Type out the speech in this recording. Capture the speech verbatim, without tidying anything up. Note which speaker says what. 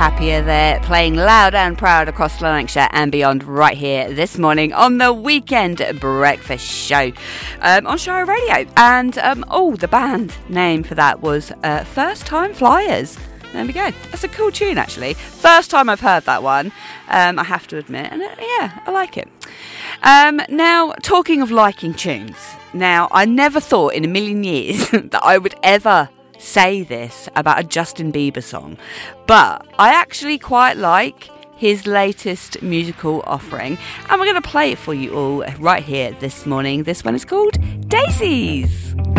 Speaker 1: Happier there, playing loud and proud across Lanarkshire and beyond right here this morning on the Weekend Breakfast Show um, on Shire Radio. And um, oh, the band name for that was uh, First Time Flyers. There we go. That's a cool tune, actually. First time I've heard that one, um, I have to admit. And uh, yeah, I like it. Um, now, talking of liking tunes. Now, I never thought in a million years that I would ever say this about a Justin Bieber song, but I actually quite like his latest musical offering, and we're going to play it for you all right here this morning. This one is called Daisies.